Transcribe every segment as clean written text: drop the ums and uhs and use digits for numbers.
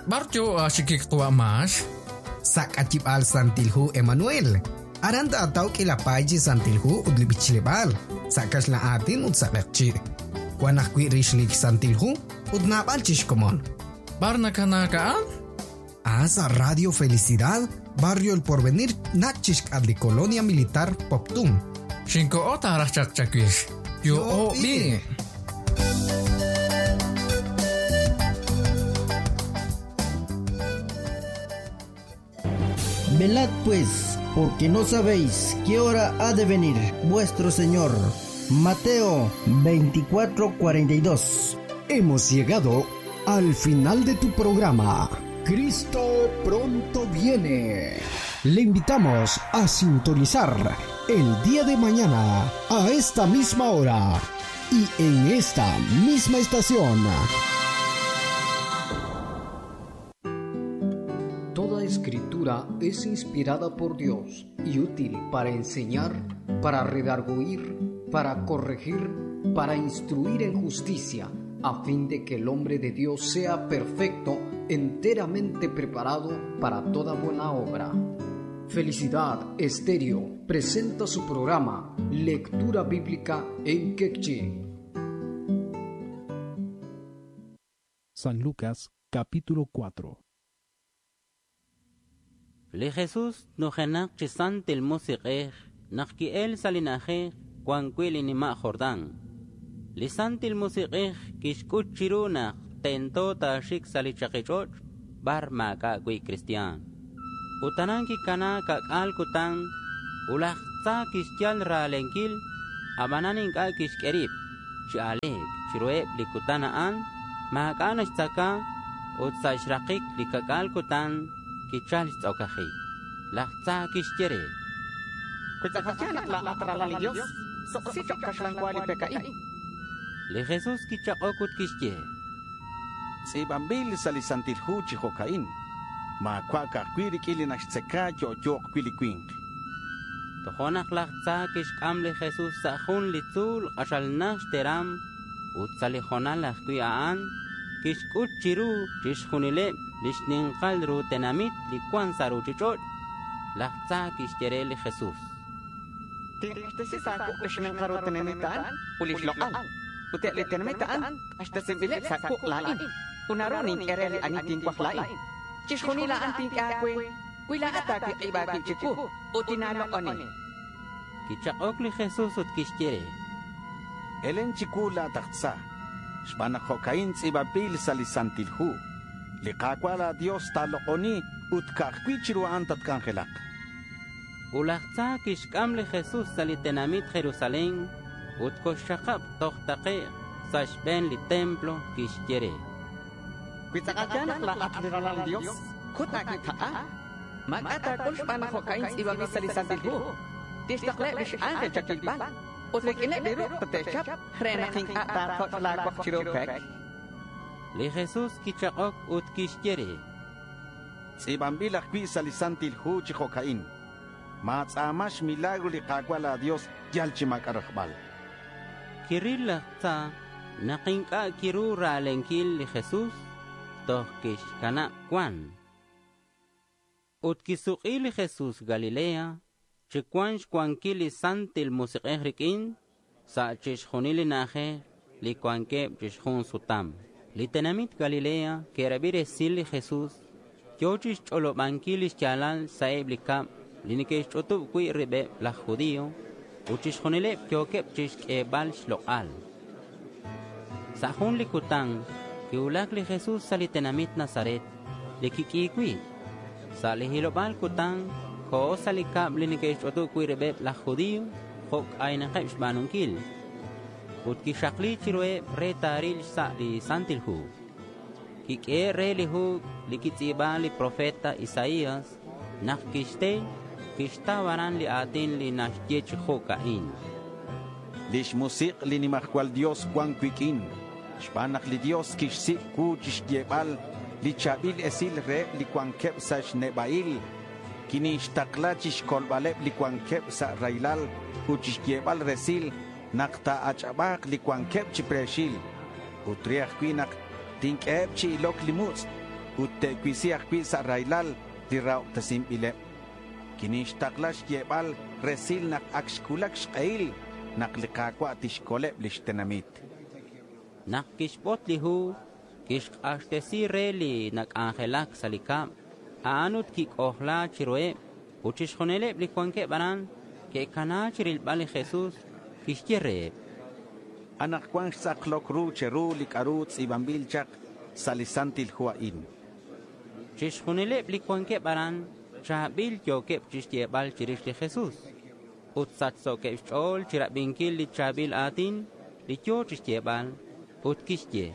Barjo ashikikwa mash. Sakachipal Santilhu Emmanuel. Aranda ataw kilapaji Santilhu udlibichilibal. Sakas la atin udsakakchi. Kwanakwi rishlik Santilhu udnabal chishkomon. Barnakanakaan? Asa Radio Felicidad, Barrio El Porvenir, Nachishk Adli Colonia Militar Poptum. Shinko ota rachakchakish. Yo o bi. Velad pues, porque no sabéis qué hora ha de venir vuestro Señor. Mateo 24:42. Hemos llegado al final de tu programa. Cristo pronto viene. Le invitamos a sintonizar el día de mañana a esta misma hora y en esta misma estación. Toda escritura es inspirada por Dios y útil para enseñar, para redarguir, para corregir, para instruir en justicia, a fin de que el hombre de Dios sea perfecto, enteramente preparado para toda buena obra. Felicidad Estéreo presenta su programa Lectura Bíblica en Quechí. San Lucas, capítulo 4. Le Jesús no genak chisant el musique, nakki el salinaje, cuanquil inima Jordán. Le sant el musique, kishkuchiruna, tento ta shik salichakichoch, bar maka gui cristian. Utananki kana kak al kutan, ulah sa kistial ra lenkil, abananing ka kiskerip, chialek, chirueb likutanaan, makanash taka, utsa shrakik likakal kutan, kichal tsaukahi lahta kistere kutsakachana la atrala Dios soksi kaslan kwali PKI le Jesus kichakokut kisje si bambil salisantilhu chihokain ma kwaka kwiri kilinash tseka yo kwilikwing tohonak lahta kishkam le Jesus sahun litzul ashalnash teram utsali honal lahkuiaan kishkut chiru chishunile Lishnin kaldru tenamit likuan saru chichot lahta kischerel Jesús. Tisi saku lishnin kaldru tenamitan ulish lokal. Utek le tenamitan hasta sembilet saku lain. Unaronin ereli anitin kwak lain. Chishuni la antin kakwe. Wila ataki ibaki chiku. Utinalo onin. Kichakok li Jesús ut kischere. Elen chiku la taktsa. Shbana hokain tzibapil salisantilhu. Liqakwala Dios talokoni utkakwichiru antat kangelak. Ulachta kishkam le Jesús salitenamit Jerusalén utkoshakap tohtake sashben li templo kishkere. Kuitsakachana la atrala Dios kutakita magata kulshpan hokain ibabi salisantilhu. Tistakle lish angel chakilban. Utlekine biru pateshap renaking atar hotla kwakchirupek. Le Jesús kichakok ut kisjere. Tzibambilak kwi salisantilhu chihokain. Matzamash milagro li kakwala Dios yalchimak arajbal. Kiril lakta nakinka kiru ralenkil li Jesús toh kishkana kwan. Ut kisukil li Jesús Galilea chikwansh kwankil li santil musiqehrikin sa chishunili naje li kwankeb chishun sutam. Litenamit Galilea, que rabire silli Jesús, yochis cholobanquilis chalal saeb likam, linikesh chotub kui ribe la judío, uchis honile kyokep chish kebal shloal. Sahun likutan, que ulak li Jesús salitenamit Nazaret, likikikwi, salihilobal kutan, ko salikam linikesh chotub kui ribe la judío, hok aynakeb shbanunkil. Utki shakli chirwe re taril sa li santilhu. Kike re lihu likitiba li profeta Isaías. Nakishte kishtawaran li atin li nashye chihokain. Lish musik li nimahkwal Dios kwan kwikin. Shpanak li Dios kishsik ku chishyebal li chabil esil re li kwan kep sa shnebail. Kini shtakla chishkolbaleb li kwan kep sa railal ku chishyebal resil. Nakta achabak li kwankep chi preshil. Utriach kwinak tinkep chi ilok limuts. Utte quisiach quisa railal li rao tasim ile. Kinish taklash yebal resil nak akshkulak shqail nak likakwa tishkoleb lishtenamit. Nak kishpot lihu kish ashtesi reli nak angelak salikam aanut kik ohla chiroe uchishkhoneleb likwanke baran ke kana chiril bali Jesus kishkere anak kwang saklok ru cheru likarut ibambilchak salisantil huain chishkhoneleb likwanke baran chabil yokep chishtie bal chirish li Jesus utsatso ke chol chirabinkil li chabil atin li cho chishtie bal ut kishtie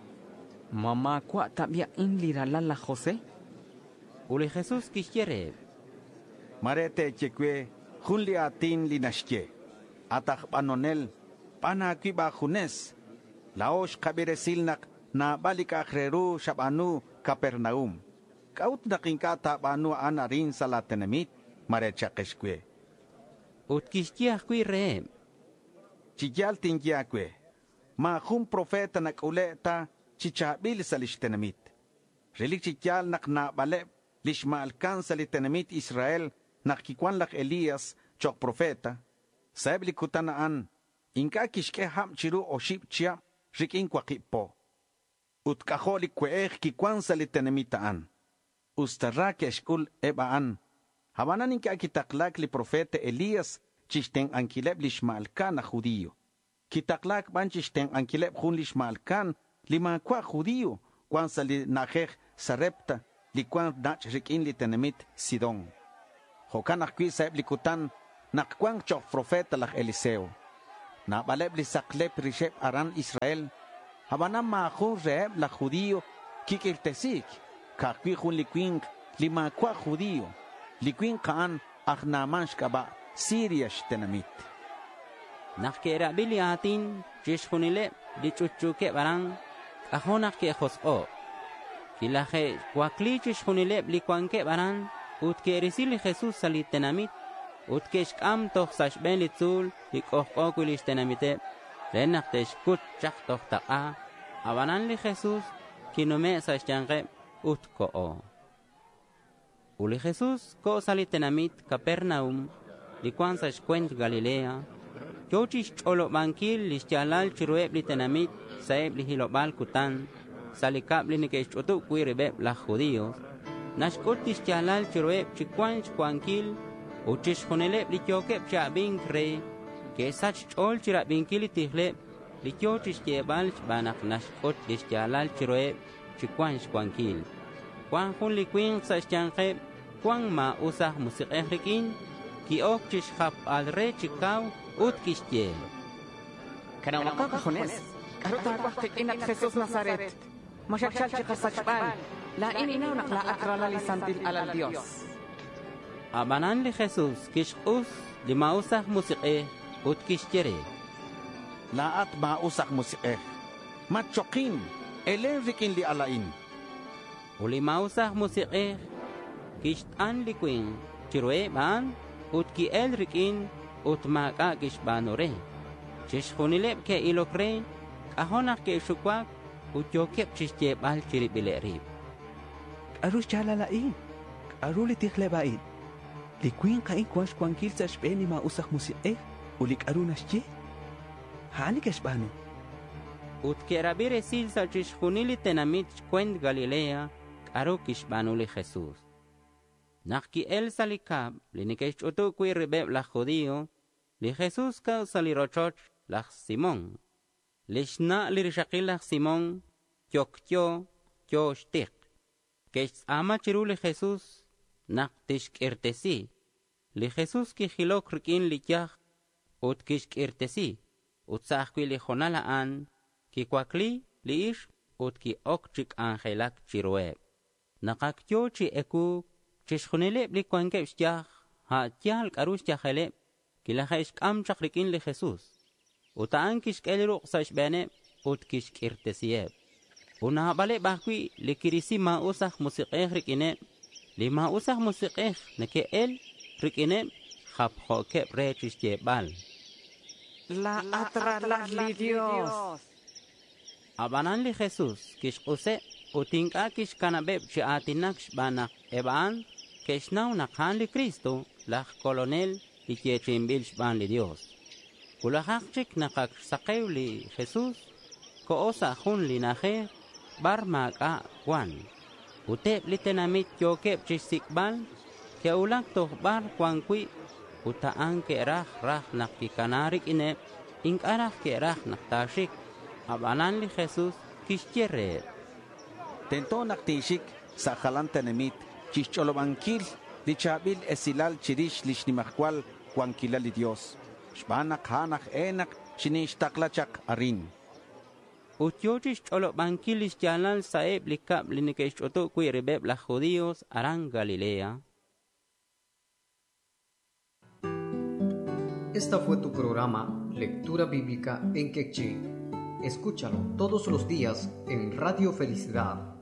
Mamá kwa tabia in lirala la José. Uli Jesus kishkere. Marete chekwe junli atin linashke. Atak panonel panakwi ba junes. Laosh kabiresilnak na balik akreru shabanu Kapernaum. Kaut nakinkata banu anarin salatenemit marecha keshkwe. Ut kishkiakwi re. Chigyal tingyakwe. Mahum profeta nakuleta chichabil sa lishtenamit. Rilik chikyal nak na baleb lishma alcanza litenamit Israel nakikwan lak Elias chok profeta. Saeb likutanaan inka kishke ham chiru o ship chia rikin kwa kipo. Utkaholik kweeh kikwan sa litenamitaan. Ustara keshkul ebaan. Habanan inka kitaklak li profeta Elias chishten ankileb lishma alkan na judío. Kitaklak ban chishten ankileb jun lishma alkan lima kwa judío, kwan sa li najej sarepta, li kwan nach rikin li tenemit Sidon. Jokan akwi saeb li kutan, nakwan chok profeta lak Eliseo. Na baleb li saklep rishep aran Israel, habanam maahun reeb lak judío, kikirtesik, kakwi jun li kwing, lima kwa judío, li kwing kaan ahnamansh kaba, Siriash tenemit. Nakera biliatin, chishkunile, li chuchuke barang, ahonak ke hoso. Kilaje kwaklichish hunileb likwanke baran, ut ke risili Jesus salitenamit, ut keshkam toch sashben litzul, likohkokulish tenamite, renak teshkut chak toch ta'a, abanan li Jesus, kinume sashyange ut ko'o. Uli Jesus ko salitenamit Kapernaum, likwan sashkwent Galilea, Yochish cholo bankil listyalal chirueb litenamit, saeb lihilobal kutan, salikab linikechutu kuirebeb la judíos, nashkut listyalal chirueb chikwan chikwankil, uchish honeleb lityokeb chabink re, que sach chol chirabinkil tihleb, lityochish yebal banak nashkut listyalal chirueb chikwan chikwankil. Kwan hun likwing sashyankeb, kwan ma usah musikehrikin, kiok chishhap al re chikaw, ut kishye. Kana wakak Jones. Karuta wakak inat Jesus Nazaret. Masyaksyal chika sachbal. La ininaw nakla akrala lisantil alal Dios. Abanan li Jesus kishus li mausah musike ut kishyere. Laat mausah musike. Matchokin elenrikin li alain. Uli mausah musike kishtan li queen chirwe ban ut ki elrikin ut maka kishbanore. Chishkunileb ke ilokre, kahonak ke shukwak, ut yokep chishyebal chiribilerib. Arus chalalain, aruli tikhlebain. Likwin kain kwash kwankil sa shpeni mausak musiek, ulik arunasye. Hani kashbano. Ut kerabire sil sa chishkunili tenamit kwent Galilea, karo kishbanuli Jesus. Nakki el salikab, linikesh utu kui rebeb la judío, li Jesus ka salirochoch la Simón. Lishna lirishakil la Simón, kyokyo, kyoshtik. Kesh ama chiru li Jesus, nak tishk irtesi. Li Jesus ki hilok rikin li yach, ut kishk irtesi. Ut sahkwi li jonalaan, ki kwakli li ish, ut ki okchik angelak chirueb. Nakakyo chi ekuk, chishkhunileb li kwankeb shtiyah, ha tiyal karush tiyaheleb, kilaha ishkam chakrikin li Jesus. Utaan kishk eliruk sa shbene, ut kishk irtesiyeb. Unahabale bakwi li kirisi mausah musikeh rikine, li mausah musikeh neke el rikine, khapkhokeb re chishyebal. La atralah li Dios. Abanan li Jesus kishk use, Utinkakish kanabeb chi atinaksh banak eban, keshnau nakhan li Cristo, lach colonel y kiechimbil shban li Dios. Kulahakchik nakak sakew li Jesús, koosa hun li naje, bar maka kwan. Utep li tenamit yokep chisikbal, ke ulak toh bar kwankwi, utaan ke rah nakikanarik inep, inkarah ke rah naktashik, abanan li Jesús kishkierre. Tento naktishik sa halan tenemit, chicholobankil, li chabil esilal chirish lishnimahkwal, kwankila li Dios. Shbanak hanak enak, chinishtaklachak arin. Utyochish cholo banquilis yalal saeb likab linikesh oto kuirebeb la judíos aran Galilea. Esta fue tu programa Lectura Bíblica en Quechí. Escúchalo todos los días en Radio Felicidad